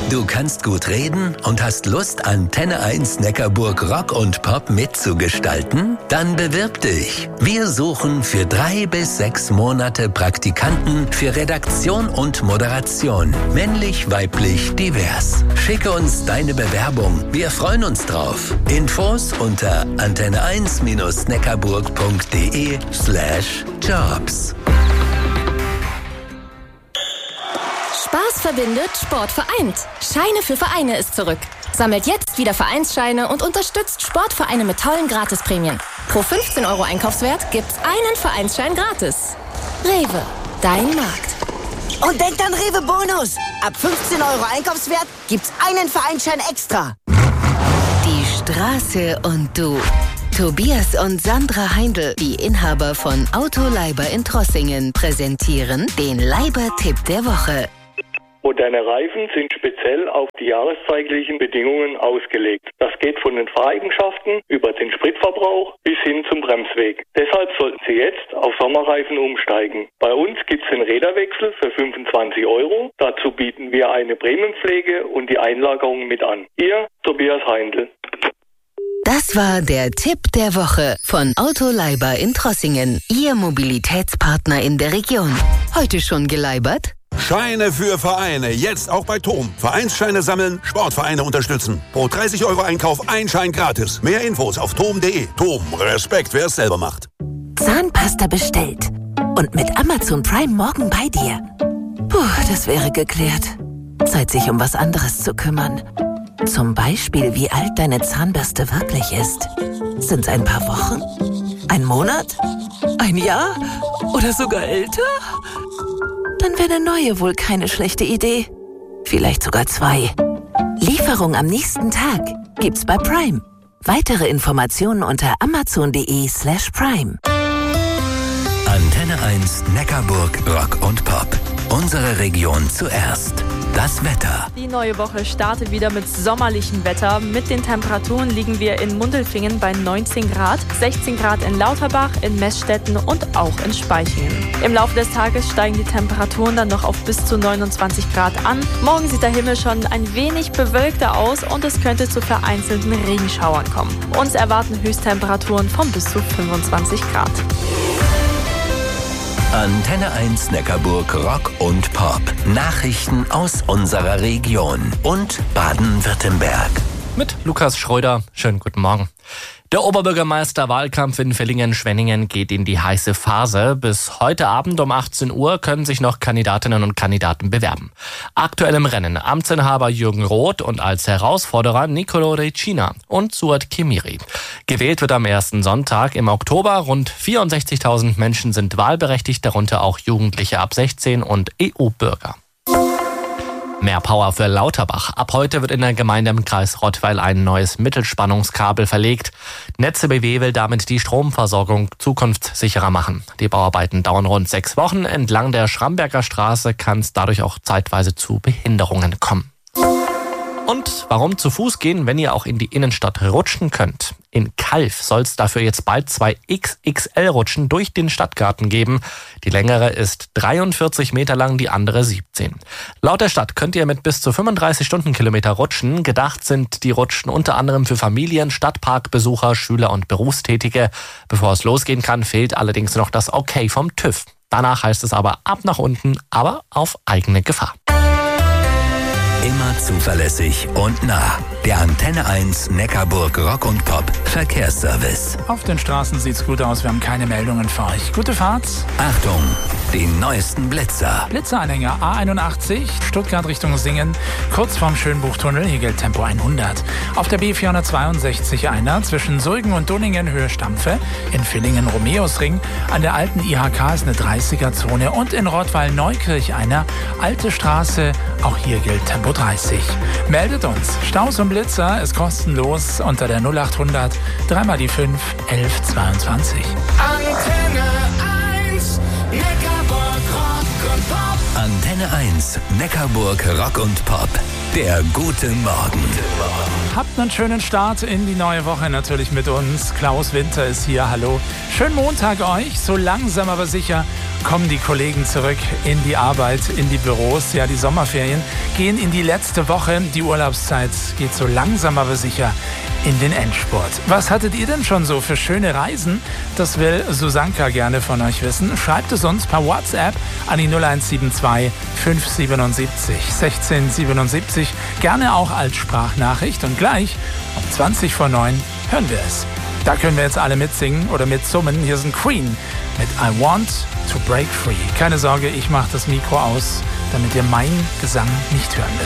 Du kannst gut reden und hast Lust, Antenne 1 Neckarburg Rock und Pop mitzugestalten? Dann bewirb dich. Wir suchen für 3 bis 6 Monate Praktikanten für Redaktion und Moderation. Männlich, weiblich, divers. Schicke uns deine Bewerbung. Wir freuen uns drauf. Infos unter antenne1-neckarburg.de/jobs. Spaß verbindet, Sport vereint. Scheine für Vereine ist zurück. Sammelt jetzt wieder Vereinsscheine und unterstützt Sportvereine mit tollen Gratisprämien. Pro 15 € Einkaufswert gibt's einen Vereinsschein gratis. Rewe, dein Markt. Und denkt an Rewe Bonus. Ab 15 € Einkaufswert gibt's einen Vereinsschein extra. Die Straße und du. Tobias und Sandra Heindl, die Inhaber von Autoleiber in Trossingen, präsentieren den Leiber-Tipp der Woche. Moderne Reifen sind speziell auf die jahreszeitlichen Bedingungen ausgelegt. Das geht von den Fahreigenschaften über den Spritverbrauch bis hin zum Bremsweg. Deshalb sollten Sie jetzt auf Sommerreifen umsteigen. Bei uns gibt es den Räderwechsel für 25 €. Dazu bieten wir eine Prämienpflege und die Einlagerung mit an. Ihr Tobias Heindl. Das war der Tipp der Woche von Autoleiber in Trossingen, Ihr Mobilitätspartner in der Region. Heute schon geleibert? Scheine für Vereine, jetzt auch bei TOM. Vereinsscheine sammeln, Sportvereine unterstützen. Pro 30 € Einkauf ein Schein gratis. Mehr Infos auf tom.de. TOM, Respekt, wer es selber macht. Zahnpasta bestellt. Und mit Amazon Prime morgen bei dir. Puh, das wäre geklärt. Zeit, sich um was anderes zu kümmern. Zum Beispiel, wie alt deine Zahnbürste wirklich ist. Sind's ein paar Wochen? Ein Monat? Ein Jahr? Oder sogar älter? Dann wäre eine neue wohl keine schlechte Idee. Vielleicht sogar 2. Lieferung am nächsten Tag gibt's bei Prime. Weitere Informationen unter amazon.de/prime. Antenne 1 Neckarburg Rock und Pop. Unsere Region zuerst. Das Wetter. Die neue Woche startet wieder mit sommerlichem Wetter. Mit den Temperaturen liegen wir in Mundelfingen bei 19 Grad, 16 Grad in Lauterbach, in Meßstetten und auch in Spaichingen. Im Laufe des Tages steigen die Temperaturen dann noch auf bis zu 29 Grad an. Morgen sieht der Himmel schon ein wenig bewölkter aus und es könnte zu vereinzelten Regenschauern kommen. Uns erwarten Höchsttemperaturen von bis zu 25 Grad. Antenne 1 Neckarburg Rock und Pop. Nachrichten aus unserer Region und Baden-Württemberg. Mit Lukas Schröder. Schönen guten Morgen. Der Oberbürgermeisterwahlkampf in Villingen-Schwenningen geht in die heiße Phase. Bis heute Abend um 18 Uhr können sich noch Kandidatinnen und Kandidaten bewerben. Aktuell im Rennen Amtsinhaber Jürgen Roth und als Herausforderer Nicolo Recina und Suat Kemiri. Gewählt wird am ersten Sonntag im Oktober. Rund 64.000 Menschen sind wahlberechtigt, darunter auch Jugendliche ab 16 und EU-Bürger. Mehr Power für Lauterbach. Ab heute wird in der Gemeinde im Kreis Rottweil ein neues Mittelspannungskabel verlegt. Netze BW will damit die Stromversorgung zukunftssicherer machen. Die Bauarbeiten dauern rund 6 Wochen. Entlang der Schramberger Straße kann es dadurch auch zeitweise zu Behinderungen kommen. Und warum zu Fuß gehen, wenn ihr auch in die Innenstadt rutschen könnt? In Calw soll es dafür jetzt bald 2 XXL-Rutschen durch den Stadtgarten geben. Die längere ist 43 Meter lang, die andere 17. Laut der Stadt könnt ihr mit bis zu 35 Stundenkilometer rutschen. Gedacht sind die Rutschen unter anderem für Familien, Stadtparkbesucher, Schüler und Berufstätige. Bevor es losgehen kann, fehlt allerdings noch das Okay vom TÜV. Danach heißt es aber ab nach unten, aber auf eigene Gefahr. Immer zuverlässig und nah. Der Antenne 1 Neckarburg Rock und Pop Verkehrsservice. Auf den Straßen sieht's gut aus, wir haben keine Meldungen für euch. Gute Fahrt. Achtung, die neuesten Blitzer. Blitzeranhänger A81, Stuttgart Richtung Singen, kurz vorm Schönbuchtunnel, hier gilt Tempo 100. Auf der B462 einer zwischen Sulgen und Dunningen Höhe Stampfe, in Villingen Romeosring, an der alten IHK ist eine 30er-Zone und in Rottweil-Neukirch einer, alte Straße, auch hier gilt Tempo 30. Meldet uns. Staus und Blitzer ist kostenlos unter der 0800 3 die 5 11 22. Antenne 1 Neckarburg Rock und Pop. Antenne 1 Neckarburg Rock und Pop. Der gute Morgen. habt einen schönen Start in die neue Woche natürlich mit uns. Klaus Winter ist hier, hallo. Schönen Montag euch. So langsam aber sicher kommen die Kollegen zurück in die Arbeit, in die Büros. Ja, die Sommerferien gehen in die letzte Woche. Die Urlaubszeit geht so langsam aber sicher in den Endspurt. Was hattet ihr denn schon so für schöne Reisen? Das will Susanka gerne von euch wissen. Schreibt es uns per WhatsApp an die 0172 577 1677. Gerne auch als Sprachnachricht. Und gleich um 20 vor 9 hören wir es. Da können wir jetzt alle mitsingen oder mitsummen. Hier sind Queen mit I Want to Break Free. Keine Sorge, ich mache das Mikro aus, damit ihr meinen Gesang nicht hören müsst.